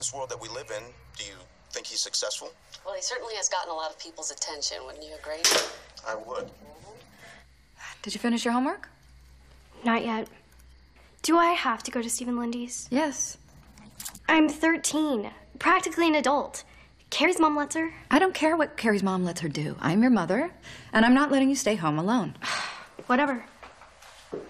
This world that we live in, do you think he's successful? Well, he certainly has gotten a lot of people's attention. Wouldn't you agree? I would. Did you finish your homework? Not yet. Do I have to go to Stephen Lindy's? Yes. I'm 13, practically an adult. Carrie's mom lets her. I don't care what Carrie's mom lets her do. I'm your mother, and I'm not letting you stay home alone. Whatever.